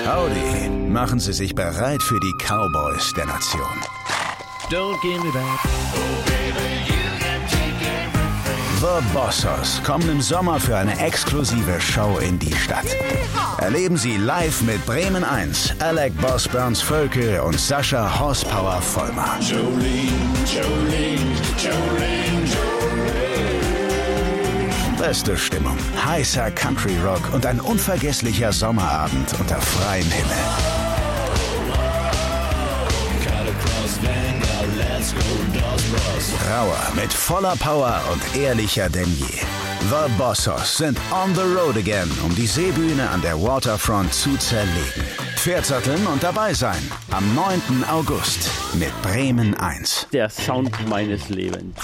Howdy, machen Sie sich bereit für die Cowboys der Nation. Don't give me that. The Bossos kommen im Sommer für eine exklusive Show in die Stadt. Erleben Sie live mit Bremen 1, Alec Boss Burns Völkel und Sascha Horsepower Vollmer. Beste Stimmung, heißer Country Rock und ein unvergesslicher Sommerabend unter freiem Himmel. Rauer mit voller Power und ehrlicher denn je. The Bossos sind on the road again, um die Seebühne an der Waterfront zu zerlegen. Pferdsatteln und dabei sein. Am 9. August mit Bremen 1. Der Sound meines Lebens.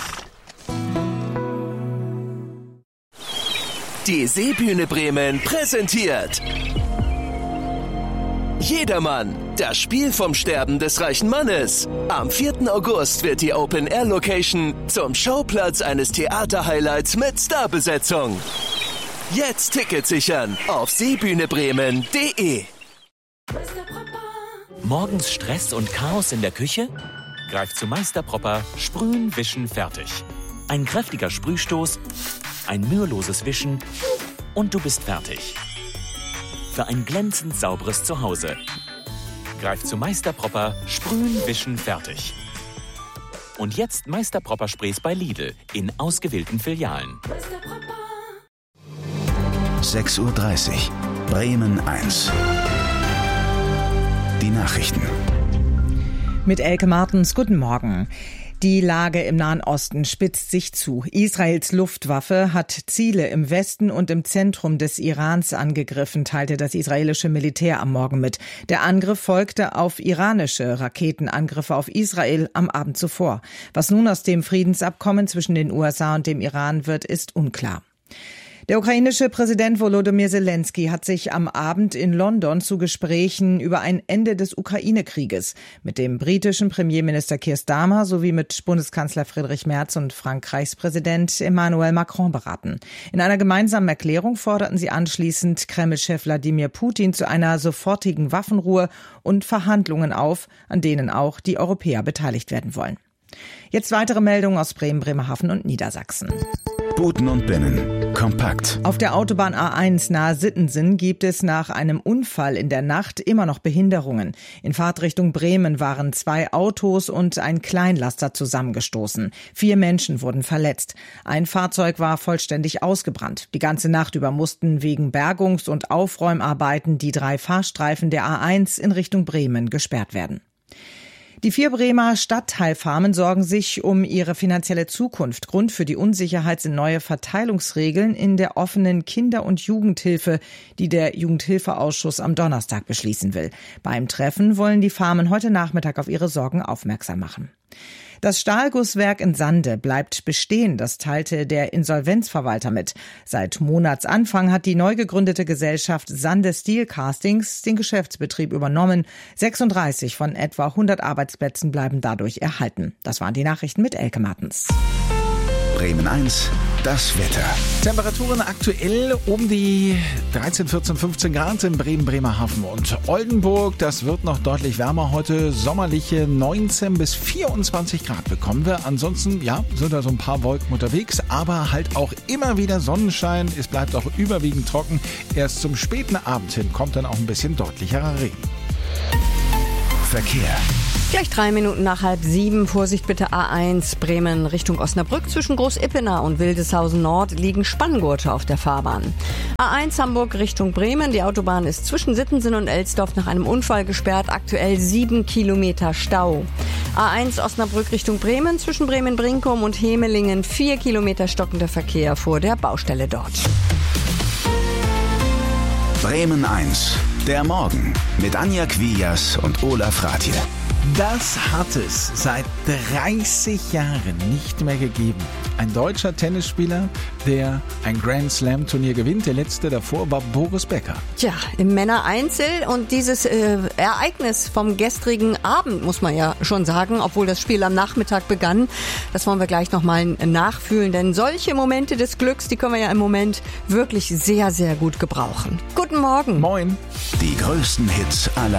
Die Seebühne Bremen präsentiert Jedermann, das Spiel vom Sterben des reichen Mannes. Am 4. August wird die Open-Air-Location zum Schauplatz eines Theater-Highlights mit Starbesetzung. Jetzt Tickets sichern auf seebühnebremen.de. Morgens Stress und Chaos in der Küche? Greif zu Meister Propper, Sprühen, Wischen, fertig. Ein kräftiger Sprühstoß, ein müheloses Wischen und du bist fertig. Für ein glänzend sauberes Zuhause. Greif zu Meister Propper, Sprühen, Wischen, fertig. Und jetzt Meister Propper Sprays bei Lidl in ausgewählten Filialen. 6:30 Uhr, Bremen 1. Die Nachrichten. Mit Elke Martens, guten Morgen. Die Lage im Nahen Osten spitzt sich zu. Israels Luftwaffe hat Ziele im Westen und im Zentrum des Irans angegriffen, teilte das israelische Militär am Morgen mit. Der Angriff folgte auf iranische Raketenangriffe auf Israel am Abend zuvor. Was nun aus dem Friedensabkommen zwischen den USA und dem Iran wird, ist unklar. Der ukrainische Präsident Volodymyr Zelensky hat sich am Abend in London zu Gesprächen über ein Ende des Ukraine-Krieges mit dem britischen Premierminister Keir Starmer sowie mit Bundeskanzler Friedrich Merz und Frankreichs Präsident Emmanuel Macron beraten. In einer gemeinsamen Erklärung forderten sie anschließend Kreml-Chef Wladimir Putin zu einer sofortigen Waffenruhe und Verhandlungen auf, an denen auch die Europäer beteiligt werden wollen. Jetzt weitere Meldungen aus Bremen, Bremerhaven und Niedersachsen. Guten und Binnen. Kompakt. Auf der Autobahn A1 nahe Sittensen gibt es nach einem Unfall in der Nacht immer noch Behinderungen. In Fahrtrichtung Bremen waren 2 Autos und ein Kleinlaster zusammengestoßen. 4 Menschen wurden verletzt. Ein Fahrzeug war vollständig ausgebrannt. Die ganze Nacht über mussten wegen Bergungs- und Aufräumarbeiten die 3 Fahrstreifen der A1 in Richtung Bremen gesperrt werden. Die 4 Bremer Stadtteilfarmen sorgen sich um ihre finanzielle Zukunft. Grund für die Unsicherheit sind neue Verteilungsregeln in der offenen Kinder- und Jugendhilfe, die der Jugendhilfeausschuss am Donnerstag beschließen will. Beim Treffen wollen die Farmen heute Nachmittag auf ihre Sorgen aufmerksam machen. Das Stahlgusswerk in Sande bleibt bestehen, das teilte der Insolvenzverwalter mit. Seit Monatsanfang hat die neu gegründete Gesellschaft Sande Steel Castings den Geschäftsbetrieb übernommen. 36 von etwa 100 Arbeitsplätzen bleiben dadurch erhalten. Das waren die Nachrichten mit Elke Martens. Bremen 1, das Wetter. Temperaturen aktuell um die 13, 14, 15 Grad in Bremen, Bremerhaven und Oldenburg. Das wird noch deutlich wärmer heute. Sommerliche 19 bis 24 Grad bekommen wir. Ansonsten, ja, sind da so ein paar Wolken unterwegs, aber halt auch immer wieder Sonnenschein. Es bleibt auch überwiegend trocken. Erst zum späten Abend hin kommt dann auch ein bisschen deutlicherer Regen. Verkehr. Gleich 3 Minuten nach 6:30. Vorsicht bitte A1 Bremen Richtung Osnabrück. Zwischen Groß-Ippener und Wildeshausen Nord liegen Spanngurte auf der Fahrbahn. A1 Hamburg Richtung Bremen. Die Autobahn ist zwischen Sittensen und Elsdorf nach einem Unfall gesperrt. Aktuell 7 Kilometer Stau. A1 Osnabrück Richtung Bremen. Zwischen Bremen-Brinkum und Hemelingen 4 Kilometer stockender Verkehr vor der Baustelle dort. Bremen 1, der Morgen mit Anja Quias und Olaf Rathje. Das hat es seit 30 Jahren nicht mehr gegeben. Ein deutscher Tennisspieler, der ein Grand Slam Turnier gewinnt. Der letzte davor war Boris Becker. Tja, im Männereinzel und dieses Ereignis vom gestrigen Abend, muss man ja schon sagen, obwohl das Spiel am Nachmittag begann, das wollen wir gleich nochmal nachfühlen. Denn solche Momente des Glücks, die können wir ja im Moment wirklich sehr, sehr gut gebrauchen. Guten Morgen. Moin. Die größten Hits aller